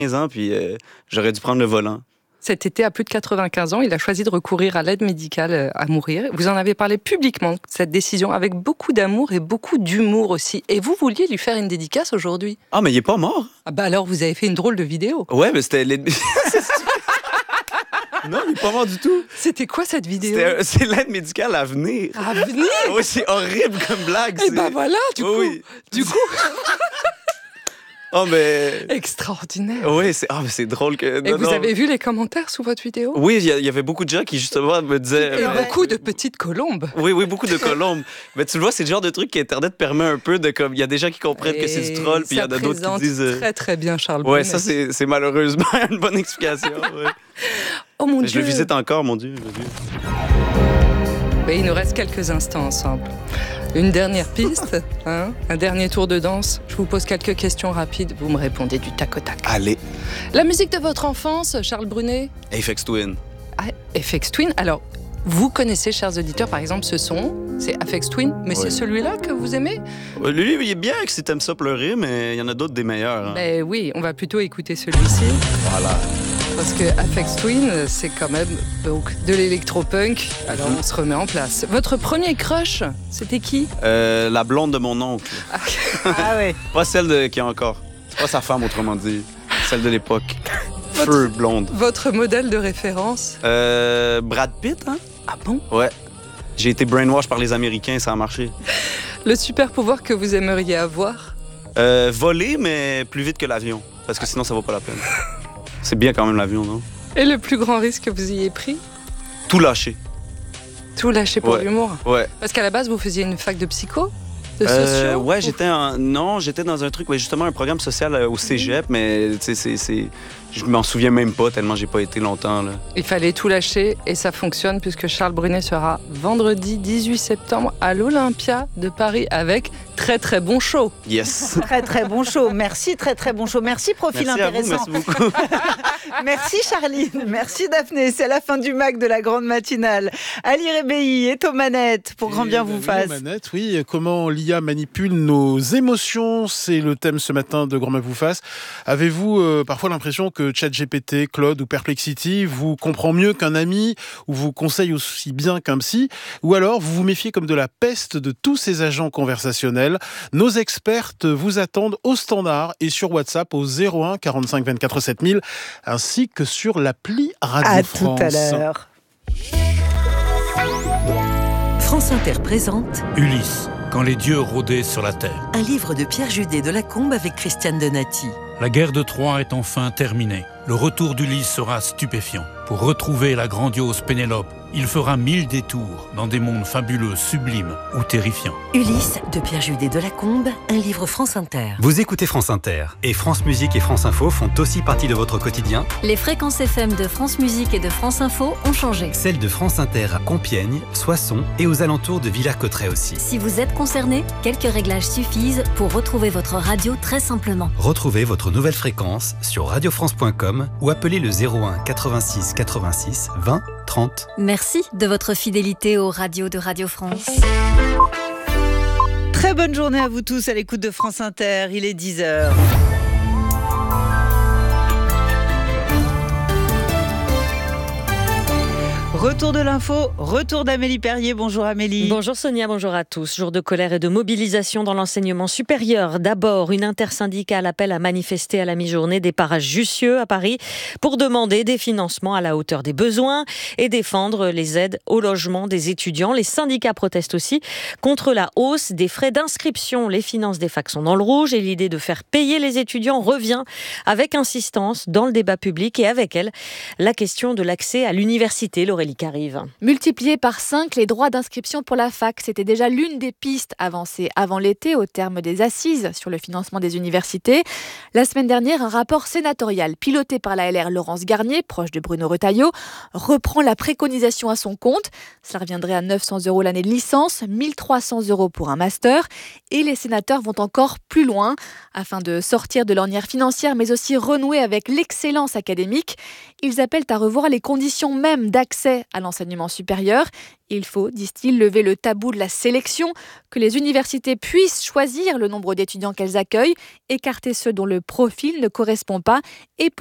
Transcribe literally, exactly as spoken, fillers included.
quinze ans, puis euh, j'aurais dû prendre le volant. Cet été, à plus de quatre-vingt-quinze ans, il a choisi de recourir à l'aide médicale à mourir. Vous en avez parlé publiquement, cette décision, avec beaucoup d'amour et beaucoup d'humour aussi. Et vous vouliez lui faire une dédicace aujourd'hui. Ah, mais il est pas mort. Ah bah alors, vous avez fait une drôle de vidéo. Ouais, mais c'était... l'aide... Non, il est pas mort du tout. C'était quoi cette vidéo? C'était, c'est l'aide médicale à venir. À venir? Oui, c'est horrible comme blague. Et c'est... bah voilà, du oui, coup... Oui. Du coup... Oh, mais... Extraordinaire. Oui, c'est, oh, mais c'est drôle que... Et non, vous non. avez vu les commentaires sous votre vidéo? Oui, il y, y avait beaucoup de gens qui, justement, me disaient... Et euh, beaucoup de petites colombes. Oui, oui, beaucoup de colombes. Mais tu le vois, c'est le genre de truc qu'Internet permet un peu de... comme il y a des gens qui comprennent Et que c'est du troll, puis il y en a d'autres qui disent... euh... très, très bien Charles Ouais, Brunet. ça, c'est, c'est malheureusement une bonne explication. Ouais. Oh mon Mais Dieu. je le visite encore, mon Dieu. Mon Dieu. Mais il nous reste quelques instants ensemble. Une dernière piste, hein, un dernier tour de danse. Je vous pose quelques questions rapides, vous me répondez du tac au tac. Allez. La musique de votre enfance, Charles Brunet? Aphex Twin. Ah, Aphex Twin. Alors, vous connaissez, chers auditeurs, par exemple, ce son, c'est Aphex Twin, mais Ouais. c'est celui-là que vous aimez? Ouais, lui, il est bien que si t'aimes ça pleurer, mais il y en a d'autres des meilleurs. Hein. Ben oui, on va plutôt écouter celui-ci. Voilà. Parce que Aphex Twin, c'est quand même donc, de l'électropunk. Alors on se remet en place. Votre premier crush, c'était qui? Euh, la blonde de mon oncle. Ah ouais. Pas celle de... qui est encore. C'est pas sa femme, autrement dit. Celle de l'époque. Votre- Feu blonde. Votre modèle de référence? Euh, Brad Pitt, hein? Ah bon? Ouais. J'ai été brainwash par les Américains, ça a marché. Le super pouvoir que vous aimeriez avoir? Euh, voler, mais plus vite que l'avion. Parce que sinon, ça vaut pas la peine. C'est bien quand même l'avion, non? Et le plus grand risque que vous ayez pris? Tout lâcher. Tout lâcher pour Ouais. l'humour. Ouais. Parce qu'à la base, vous faisiez une fac de psycho? De Euh, sociaux? ouais, j'étais en... Non, j'étais dans un truc, ouais, justement, un programme social euh, au cégep, mais tu sais, c'est, c'est... je m'en souviens même pas tellement j'ai pas été longtemps, là. Il fallait tout lâcher et ça fonctionne puisque Charles Brunet sera vendredi dix-huit septembre à l'Olympia de Paris avec très très bon show. Yes. Très très bon show. Merci, très très bon show. Merci, profil Merci à vous, intéressant. merci beaucoup. Merci Charline, merci Daphné. C'est la fin du Mac de la grande matinale. Ali Rebéi est aux manettes pour grand bien Et vous oui, fasse. aux manettes, oui, comment l'I A manipule nos émotions, c'est le thème ce matin de Grand bien vous fasse. Avez-vous euh, parfois l'impression que ChatGPT, Claude ou Perplexity vous comprend mieux qu'un ami ou vous conseille aussi bien qu'un psy? Ou alors vous vous méfiez comme de la peste de tous ces agents conversationnels? Nos expertes vous attendent au standard et sur WhatsApp au zéro un quarante-cinq vingt-quatre sept mille ainsi que sur l'appli Radio À France. tout à l'heure. France Inter présente Ulysse, quand les dieux rôdaient sur la terre. un livre de Pierre Judet de Lacombe avec Christiane Donati. La guerre de Troie est enfin terminée. Le retour d'Ulysse sera stupéfiant. Pour retrouver la grandiose Pénélope, il fera mille détours dans des mondes fabuleux, sublimes ou terrifiants. Ulysse de Pierre Judet de Lacombe, un livre France Inter. Vous écoutez France Inter et France Musique et France Info font aussi partie de votre quotidien. Les fréquences F M de France Musique et de France Info ont changé. Celle de France Inter à Compiègne, Soissons et aux alentours de Villers-Cotterêts aussi. Si vous êtes concerné, quelques réglages suffisent pour retrouver votre radio très simplement. Retrouvez votre nouvelle fréquence sur radio france point com ou appelez le zéro un quatre-vingt-six quatre-vingt-six vingt trente. Merci de votre fidélité aux radios de Radio France. Très bonne journée à vous tous à l'écoute de France Inter. Il est dix heures. Retour de l'info, retour d'Amélie Perrier. Bonjour Amélie. Bonjour Sonia, bonjour à tous. Jour de colère et de mobilisation dans l'enseignement supérieur. D'abord, une intersyndicale appelle à manifester à la mi-journée des parages Jussieu à Paris pour demander des financements à la hauteur des besoins et défendre les aides au logement des étudiants. Les syndicats protestent aussi contre la hausse des frais d'inscription. Les finances des facs sont dans le rouge et l'idée de faire payer les étudiants revient avec insistance dans le débat public et avec elle, la question de l'accès à l'université. Laurélie Carive. Multiplier par cinq les droits d'inscription pour la fac, c'était déjà l'une des pistes avancées avant l'été au terme des assises sur le financement des universités. La semaine dernière, un rapport sénatorial piloté par la L R Laurence Garnier, proche de Bruno Retailleau, reprend la préconisation à son compte. Cela reviendrait à neuf cents euros l'année de licence, mille trois cents euros pour un master. Et les sénateurs vont encore plus loin afin de sortir de l'ornière financière, mais aussi renouer avec l'excellence académique. Ils appellent à revoir les conditions même d'accès l'accès à l'enseignement supérieur. Il faut, disent-ils, lever le tabou de la sélection, que les universités puissent choisir le nombre d'étudiants qu'elles accueillent, écarter ceux dont le profil ne correspond pas et